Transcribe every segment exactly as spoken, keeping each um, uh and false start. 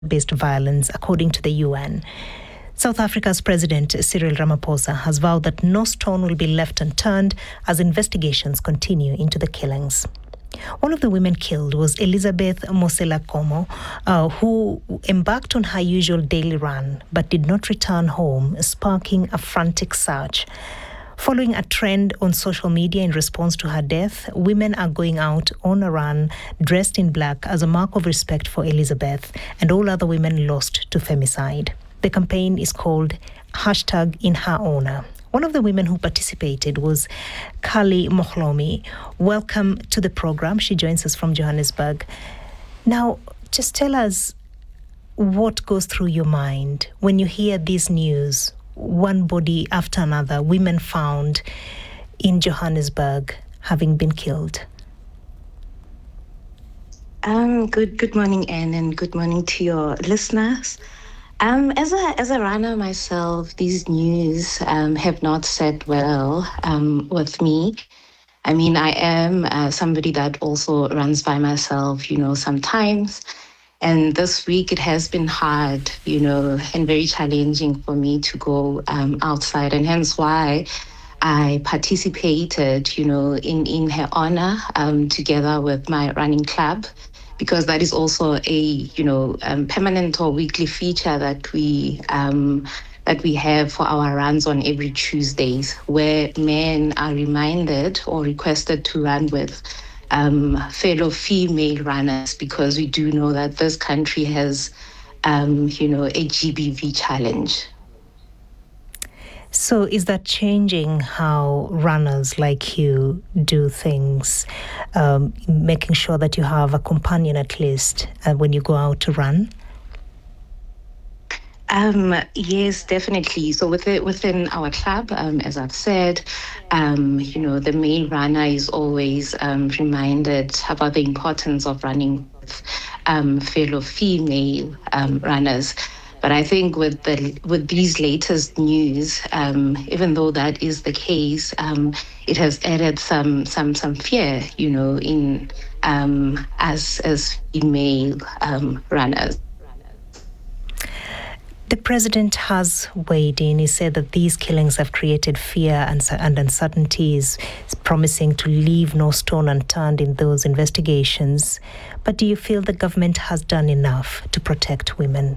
based violence, according to the U N. South Africa's President Cyril Ramaphosa has vowed that no stone will be left unturned as investigations continue into the killings. One of the women killed was Elizabeth Mosela-Como, uh, who embarked on her usual daily run but did not return home, sparking a frantic search. Following a trend on social media in response to her death, women are going out on a run dressed in black as a mark of respect for Elizabeth and all other women lost to femicide. The campaign is called hashtag in her honor. One of the women who participated was Kali Mohlomi. Welcome to the program. She joins us from Johannesburg. Now, just tell us what goes through your mind when you hear this news. One body after another, women found in Johannesburg having been killed. Um, good good morning, Anne, and good morning to your listeners. Um, as a as a runner myself, these news um, have not sat well um, with me. I mean, I am uh, somebody that also runs by myself, you know, sometimes. And this week it has been hard, you know, and very challenging for me to go um, outside, and hence why I participated, you know, in, in her honor um, together with my running club, because that is also a, you know, um, permanent or weekly feature that we um, that we have for our runs on every Tuesdays, where men are reminded or requested to run with Um, fellow female runners, because we do know that this country has, um, you know, a G B V challenge. So is that changing how runners like you do things, um, making sure that you have a companion at least uh, when you go out to run? Um, yes, definitely. So within, within our club, um, as I've said, um, you know, the male runner is always um, reminded about the importance of running with um, fellow female um, runners. But I think with the with these latest news, um, even though that is the case, um, it has added some some some fear, you know, in um, us as female um, runners. The president has weighed in. He said that these killings have created fear and, and uncertainties, promising to leave no stone unturned in those investigations. But do you feel the government has done enough to protect women?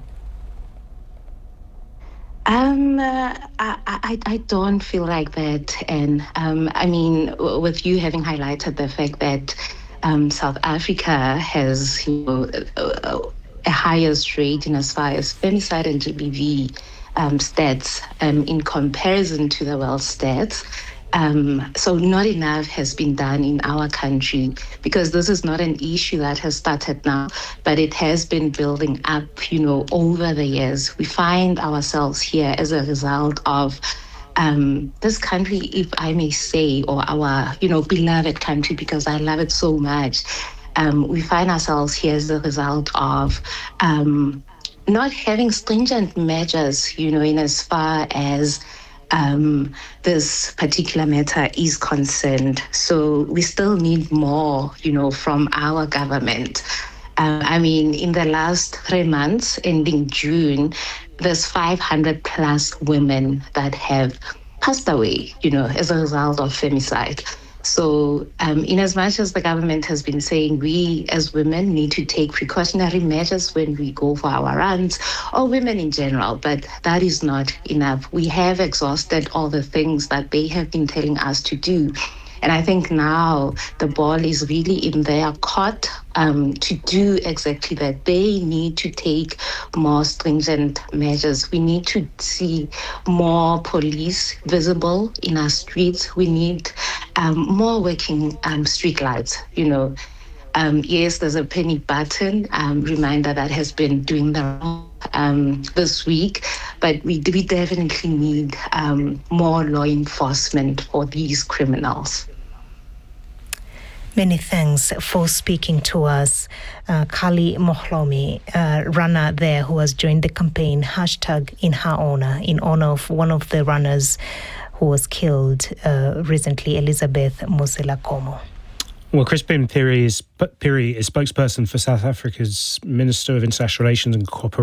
Um, uh, I, I, I don't feel like that. And um, I mean, w- with you having highlighted the fact that um, South Africa has, you know, uh, a highest rate in as far as femicide and G B V um, stats um, in comparison to the world stats. Um, so not enough has been done in our country, because this is not an issue that has started now, but it has been building up, you know, over the years. We find ourselves here as a result of um, this country, if I may say, or our, you know, beloved country, because I love it so much. Um, we find ourselves here as a result of um, not having stringent measures, you know, in as far as um, this particular matter is concerned. So we still need more, you know, from our government. Uh, I mean, in the last three months, ending June, there's five hundred plus women that have passed away, you know, as a result of femicide. So um, in as much as the government has been saying we as women need to take precautionary measures when we go for our runs, or women in general, but that is not enough. We have exhausted all the things that they have been telling us to do. And I think now the ball is really in their court um, to do exactly that. They need to take more stringent measures. We need to see more police visible in our streets. We need um, more working um, street lights, you know. Um, yes, there's a penny button um, reminder that has been doing the wrong um, this week, but we, we definitely need um, more law enforcement for these criminals. Many thanks for speaking to us, uh, Kali Mohlomi, uh, runner there who has joined the campaign hashtag in her honor, in honor of one of the runners who was killed uh, recently, Elizabeth Mosela-Como. Well, Crispin Piri is, Piri is spokesperson for South Africa's Minister of International Relations and Cooperation.